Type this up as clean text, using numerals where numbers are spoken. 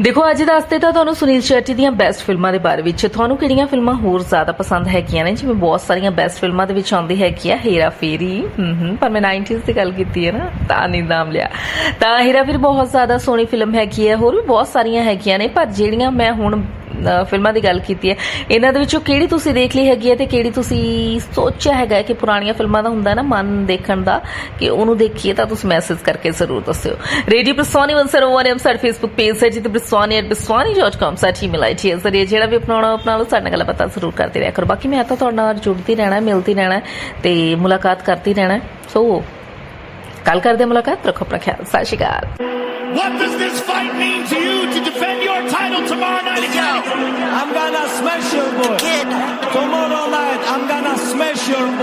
देखो अज दसते तो तुहानूं सुनील शेट्टी दीयां बेस्ट फिल्मां दे बारे विच तुहानूं किहड़ियां फिल्मां होर ज़्यादा पसंद हैगियां ने जिवें बहुत सारियां बेस्ट फिल्मां दे विच आउंदी हैगी आ हेरा फेरी पर मैं 90s दी गल कीती है ना तां नहीं नाम लिया तां हेरा फेरी बहुत ज़्यादा सोहनी फिल्म हैगी है होर भी बहुत सारियां हैगियां ने पर जिहड़ियां मैं हुण फिल्मां दी गल कीती है इन्हां दे विचों किहड़ी तुसीं देख लई हैगी है ते किहड़ी तुसीं सोचिया हैगा कि पुराणियां फिल्मां दा हुंदा ना मन देखण दा कि ओनू देखिए तां तुसीं मैसेज करके जरूर दस्सिओ रेडियो बिस्वानी 101 साडा फेसबुक पेज है जिते biswani@biswani.com साडी ईमेल आईडी है जरिए जेड़ा भी अपना लो साडे नाल पता जरूर करते रहा करो बाकी मैं तो तुहाडे नाल जुड़ती रहना मिलती रहना ते मुलाकात करती रहना सो कल करदे मुलाकात रखो अपना ख्याल सत श्री अकाल What does this fight mean to you to defend your title tomorrow night again? I'm gonna smash your boy. Tomorrow night, I'm gonna smash your boy.